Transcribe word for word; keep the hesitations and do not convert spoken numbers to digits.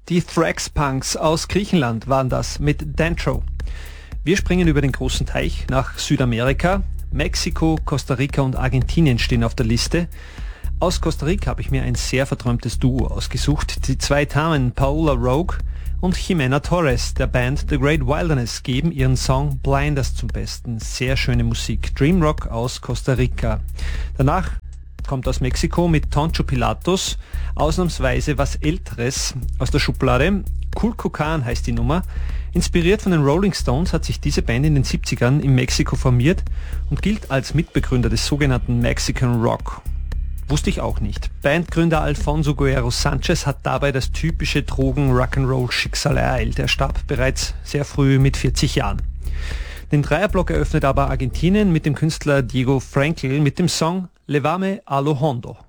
Die Thrax Punks aus Griechenland waren das mit Dantro. Wir springen über den großen Teich nach Südamerika. Mexiko, Costa Rica und Argentinien stehen auf der Liste. Aus Costa Rica habe ich mir ein sehr verträumtes Duo ausgesucht. Die zwei Damen Paola Rogue und Jimena Torres der Band The Great Wilderness geben ihren Song Blinders zum Besten. Sehr schöne Musik. Dreamrock aus Costa Rica. Danach kommt aus Mexiko mit Toncho Pilatos ausnahmsweise was Älteres aus der Schublade. Kulkukan heißt die Nummer. Inspiriert von den Rolling Stones hat sich diese Band in den siebzigern in Mexiko formiert und gilt als Mitbegründer des sogenannten Mexican Rock. Wusste ich auch nicht. Bandgründer Alfonso Guerrero Sanchez hat dabei das typische Drogen-Rock'n'Roll-Schicksal ereilt. Er starb bereits sehr früh mit vierzig Jahren. Den Dreierblock eröffnet aber Argentinien mit dem Künstler Diego Frankel mit dem Song Levame a lo Hondo.